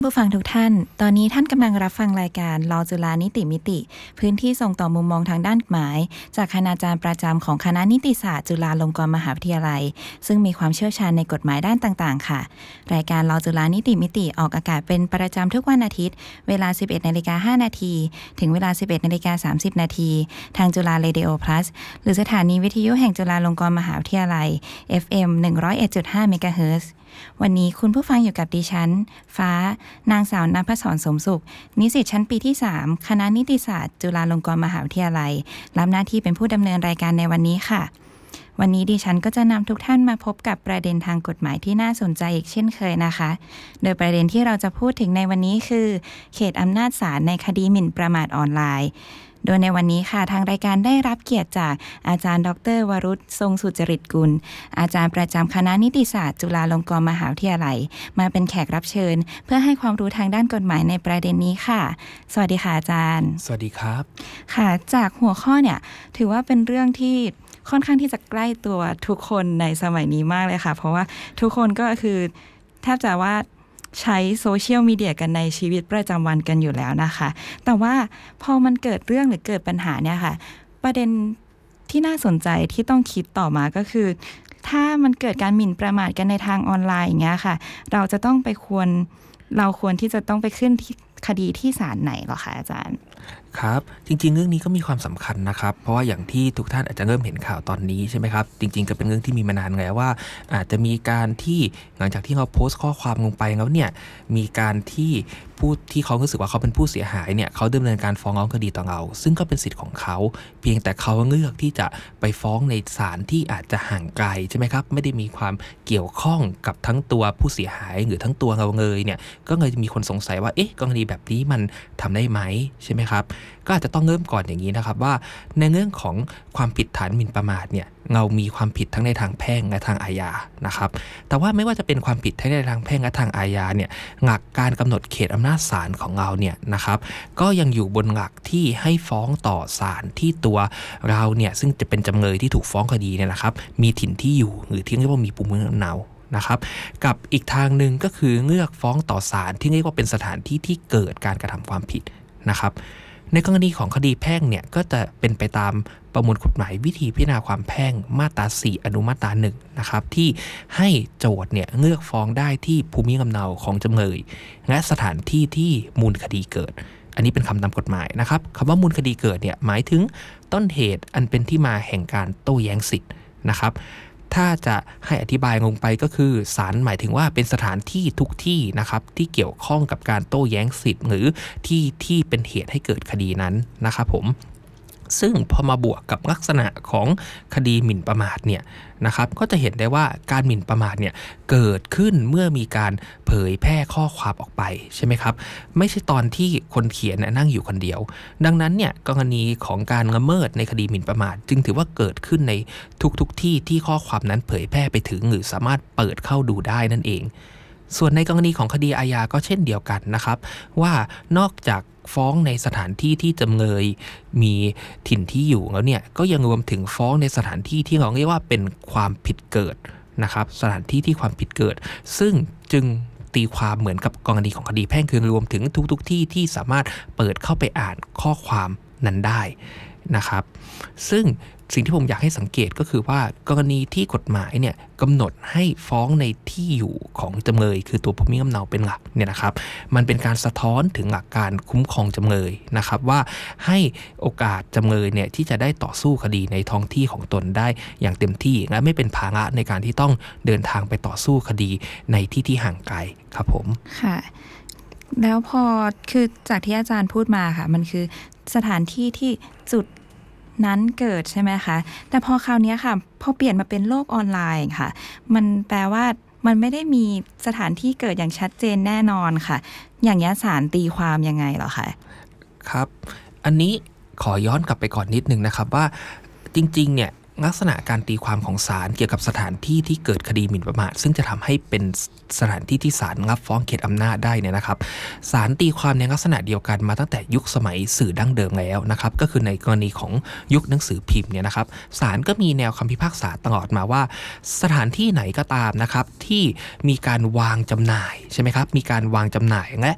ผู้ฟังทุกท่าน ตอนนี้ท่านกำลังรับฟังรายการลอจุฬานิติมิติพื้นที่ส่งต่อมุมมองทางด้านกฎหมายจากคณาจารย์ประจำของคณะนิติศาสตร์จุฬาลงกรณ์มหาวิทยาลัยซึ่งมีความเชี่ยวชาญในกฎหมายด้านต่างๆค่ะรายการลอจุฬานิติมิติออกอากาศเป็นประจำทุกวันอาทิตย์เวลา 11:05 น.ถึงเวลา 11:30 น.ทางจุฬาเรดิโอ Plus หรือสถานีวิทยุแห่งจุฬาลงกรณ์มหาวิทยาลัย FM 101.5 เมกะเฮิรตซ์วันนี้คุณผู้ฟังอยู่กับดิฉันฟ้านางสาวนภศรสมสุขนิสิตชั้นปีที่3คณะนิติศาสตร์จุฬาลงกรณ์มหาวิทยาลัยรับหน้าที่เป็นผู้ดำเนินรายการในวันนี้ค่ะวันนี้ดิฉันก็จะนำทุกท่านมาพบกับประเด็นทางกฎหมายที่น่าสนใจอีกเช่นเคยนะคะโดยประเด็นที่เราจะพูดถึงในวันนี้คือเขตอำนาจศาลในคดีหมิ่นประมาทออนไลน์โดยในวันนี้ค่ะทางรายการได้รับเกียรติจากอาจารย์ดร.วรุษทรงสุจริตกุลอาจารย์ประจำคณะนิติศาสตร์จุฬาลงกรณ์มหาวิทยาลัยมาเป็นแขกรับเชิญเพื่อให้ความรู้ทางด้านกฎหมายในประเด็นนี้ค่ะสวัสดีค่ะอาจารย์สวัสดีครับค่ะจากหัวข้อเนี่ยถือว่าเป็นเรื่องที่ค่อนข้างที่จะใกล้ตัวทุกคนในสมัยนี้มากเลยค่ะเพราะว่าทุกคนก็คือแทบจะว่าใช้โซเชียลมีเดียกันในชีวิตประจำวันกันอยู่แล้วนะคะแต่ว่าพอมันเกิดเรื่องหรือเกิดปัญหาเนี่ยค่ะประเด็นที่น่าสนใจที่ต้องคิดต่อมาก็คือถ้ามันเกิดการหมิ่นประมาทกันในทางออนไลน์อย่างเงี้ยค่ะเราควรที่จะต้องไปขึ้นที่คดีที่ศาลไหนหรอคะอาจารย์ครับจริงๆเรื่องนี้ก็มีความสำคัญนะครับเพราะว่าอย่างที่ทุกท่านอาจจะเริ่มเห็นข่าวตอนนี้ใช่ไหมครับจริงๆก็เป็นเรื่องที่มีมานานแล้วว่าอาจจะมีการที่หลังจากที่เราโพสต์ข้อความลงไปแล้วเนี่ยมีการที่ผู้ที่เขารู้สึกว่าเขาเป็นผู้เสียหายเนี่ยเขาดำเนินการฟ้องร้องคดีต่อเราซึ่งก็เป็นสิทธิ์ของเขาเพียงแต่เขาเลือกที่จะไปฟ้องในศาลที่อาจจะห่างไกลใช่ไหมครับไม่ได้มีความเกี่ยวข้องกับทั้งตัวผู้เสียหายหรือทั้งตัวเราเลยเนี่ยก็เลยมีคนสงสัยว่าเอ๊ะกรณีแบบนี้มันทำได้ไหมใช่ไหมครับก็อาจจะต้องเริ่มก่อนอย่างนี้นะครับว่าในเรื่องของความผิดฐานหมิ่นประมาทเนี่ยเรามีความผิดทั้งในทางแพ่งและทางอาญานะครับแต่ว่าไม่ว่าจะเป็นความผิดทั้งในทางแพ่งและทางอาญาเนี่ยหลักการกำหนดเขตอำนาจศาลของเราเนี่ยนะครับก็ยังอยู่บนหลักที่ให้ฟ้องต่อศาลที่ตัวเราเนี่ยซึ่งจะเป็นจำเลยที่ถูกฟ้องคดีเนี่ยนะครับมีถิ่นที่อยู่หรือที่เรียกว่ามีภูมิลำเนานะครับกับอีกทางหนึ่งก็คือเลือกฟ้องต่อศาลที่เรียกว่าเป็นสถานที่ที่เกิดการกระทำความผิดนะครับในกรณีของคดีแพ่งเนี่ยก็จะเป็นไปตามประมวลกฎหมายวิธีพิจารณาความแพ่งมาตรา4อนุมาตรา1นะครับที่ให้โจทก์เนี่ยเลือกฟ้องได้ที่ภูมิลำเนาของจำเลยและสถานที่ที่มูลคดีเกิดอันนี้เป็นคำตามกฎหมายนะครับคำว่ามูลคดีเกิดเนี่ยหมายถึงต้นเหตุอันเป็นที่มาแห่งการโต้แย้งสิทธิ์นะครับถ้าจะให้อธิบายลงไปก็คือศาลหมายถึงว่าเป็นสถานที่ทุกที่นะครับที่เกี่ยวข้องกับการโต้แย้งสิทธิ์หรือที่เป็นเหตุให้เกิดคดีนั้นนะครับผมซึ่งพอมาบวกกับลักษณะของคดีหมิ่นประมาทเนี่ยนะครับก็จะเห็นได้ว่าการหมิ่นประมาทเนี่ยเกิดขึ้นเมื่อมีการเผยแพร่ข้อความออกไปใช่ไหมครับไม่ใช่ตอนที่คนเขียนนั่งอยู่คนเดียวดังนั้นเนี่ยกรณีของการละเมิดในคดีหมิ่นประมาทจึงถือว่าเกิดขึ้นในทุกที่ที่ข้อความนั้นเผยแพร่ไปถึงหรือสามารถเปิดเข้าดูได้นั่นเองส่วนในกรณีของคดีอาญาก็เช่นเดียวกันนะครับว่านอกจากฟ้องในสถานที่ที่จำเลยมีถิ่นที่อยู่แล้วเนี่ยก็ยังรวมถึงฟ้องในสถานที่ที่เราเรียกว่าเป็นความผิดเกิดนะครับสถานที่ที่ความผิดเกิดซึ่งจึงตีความเหมือนกับกรณีของคดีแพ่งคือรวมถึงทุกที่ที่สามารถเปิดเข้าไปอ่านข้อความนั้นได้นะครับซึ่งสิ่งที่ผมอยากให้สังเกตก็คือว่ากรณีที่กฎหมายเนี่ยกำหนดให้ฟ้องในที่อยู่ของจำเลยคือตัวภูมิลำเนาเป็นหลักเนี่ยนะครับมันเป็นการสะท้อนถึงหลักการคุ้มครองจำเลยนะครับว่าให้โอกาสจำเลยเนี่ยที่จะได้ต่อสู้คดีในท้องที่ของตนได้อย่างเต็มที่และไม่เป็นภาระในการที่ต้องเดินทางไปต่อสู้คดีในที่ห่างไกลครับผมค่ะแล้วพอคือจากที่อาจารย์พูดมาค่ะมันคือสถานที่ที่จุดนั้นเกิดใช่ไหมคะแต่พอคราวนี้ค่ะพอเปลี่ยนมาเป็นโลกออนไลน์ค่ะมันแปลว่ามันไม่ได้มีสถานที่เกิดอย่างชัดเจนแน่นอนค่ะอย่างนี้ศาลตีความยังไงเหรอคะครับอันนี้ขอย้อนกลับไปก่อนนิดนึงนะครับว่าจริงๆเนี่ยลักษณะการตีความของศาลเกี่ยวกับสถานที่ที่เกิดคดีหมิ่นประมาทซึ่งจะทำให้เป็นสถานที่ที่ศาลรับฟ้องเขตอำนาจได้เนี่ยนะครับศาลตีความในลักษณะเดียวกันมาตั้งแต่ยุคสมัยสื่อดั้งเดิมแล้วนะครับก็คือในกรณีของยุคหนังสือพิมพ์เนี่ยนะครับศาลก็มีแนวคำพิพากษาตลอดมาว่าสถานที่ไหนก็ตามนะครับที่มีการวางจำหน่ายใช่ไหมครับมีการวางจำหน่ายและ